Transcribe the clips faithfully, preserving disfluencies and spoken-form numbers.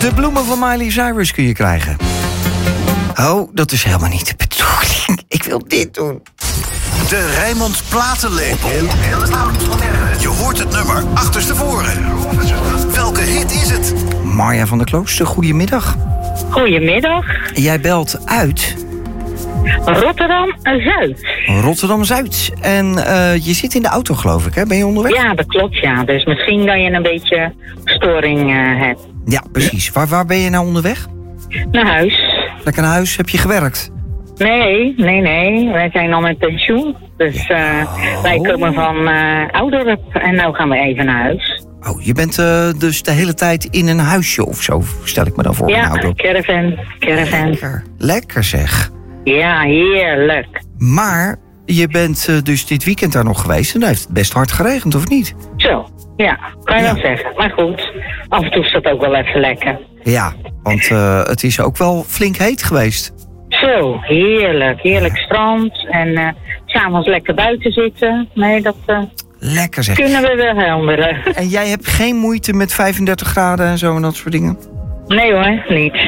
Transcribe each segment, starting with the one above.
De bloemen van Miley Cyrus kun je krijgen. Oh, dat is helemaal niet de bedoeling. Ik wil dit doen. De Rijnmond Platenlepel. Je hoort het nummer achterstevoren. Welke hit is het? Marja van der Klooster, goedemiddag. Goedemiddag. Jij belt uit Rotterdam-Zuid. Rotterdam-Zuid. En uh, je zit in de auto, geloof ik, hè? Ben je onderweg? Ja, dat klopt, ja. Dus misschien dat je een beetje storing uh, hebt. Ja, precies. Waar, waar ben je nou onderweg? Naar huis. Lekker naar huis. Heb je gewerkt? Nee, nee, nee. Wij zijn al met pensioen. Dus uh, oh. wij komen van uh, Oudorp. En nou gaan we even naar huis. Oh, je bent uh, dus de hele tijd in een huisje of zo, stel ik me dan voor. Ja, caravan. caravan. Lekker. Lekker zeg. Ja, heerlijk. Maar je bent uh, dus dit weekend daar nog geweest en daar heeft het best hard geregend, of niet? Zo, ja, kan je ja. wel zeggen. Maar goed, af en toe is dat ook wel even lekker. Ja, want uh, het is ook wel flink heet geweest. Zo, heerlijk. Heerlijk strand en uh, 's avonds lekker buiten zitten. Nee, dat uh, lekker zeg. Kunnen we wel helmeren. En jij hebt geen moeite met vijfendertig graden en zo en dat soort dingen? Nee hoor, niet.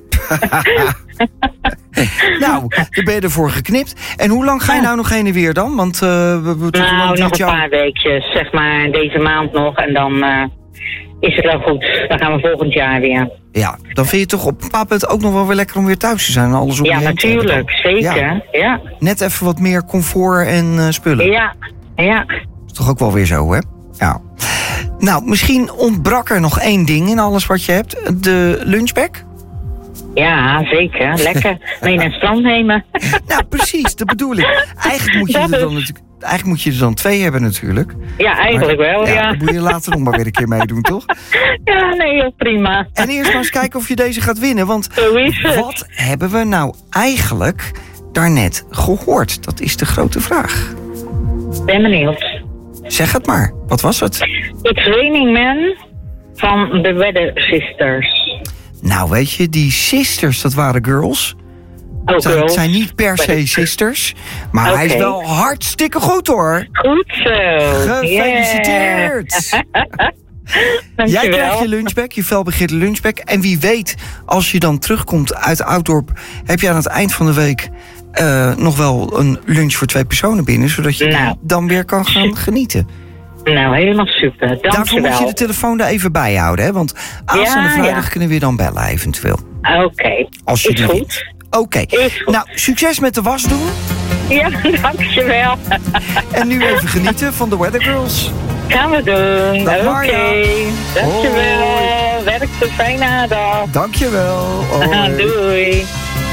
Nou, daar ben je ervoor geknipt. En hoe lang ga je nou nog heen en weer dan? Want, uh, we, we, nou, nog een jou... paar weekjes, zeg maar deze maand nog. En dan uh, is het wel goed. Dan gaan we volgend jaar weer. Ja, dan vind je toch op een bepaald punt ook nog wel weer lekker om weer thuis te zijn. En alles om ja, je heen natuurlijk. Zeker. Ja. ja. Net even wat meer comfort en uh, spullen. Ja, ja. Dat is toch ook wel weer zo, hè? Ja. Nou, misschien ontbrak er nog één ding in alles wat je hebt. De lunchbag? Ja, zeker. Lekker. Mee naar het strand nemen. Nou, precies. Dat bedoel ik. Eigenlijk moet je er dan natuurlijk... Eigenlijk moet je er dan twee hebben natuurlijk. Ja, eigenlijk maar, wel, ja. ja. Dan moet je later nog maar weer een keer meedoen, toch? Ja, nee, heel prima. En eerst maar eens kijken of je deze gaat winnen. Want wat hebben we nou eigenlijk daarnet gehoord? Dat is de grote vraag. Ben benieuwd. Zeg het maar. Wat was het? It's Raining Men van The Weather Sisters. Nou, weet je, die sisters, dat waren girls... Oh, zijn, het zijn niet per se sisters, maar okay. Hij is wel hartstikke goed, hoor. Goed zo. Gefeliciteerd. Yeah. Jij krijgt je lunchbag, je felbegeerde lunchbag. En wie weet, als je dan terugkomt uit Oudorp... heb je aan het eind van de week uh, nog wel een lunch voor twee personen binnen... zodat je nou. dan weer kan gaan genieten. Nou, helemaal super. Dank Daarvoor je moet je de telefoon er even bij houden, hè? Want aanstaande ja, vrijdag ja. kunnen we je dan bellen, eventueel. Oké, okay. Als je is die goed. wint. Oké, okay. Nou, succes met de was doen. Ja, dankjewel. En nu even genieten van de Weather Girls. Gaan we doen. Oké, okay. Dankjewel. Hoi. Werk zo fijne dag. Dankjewel. Doei.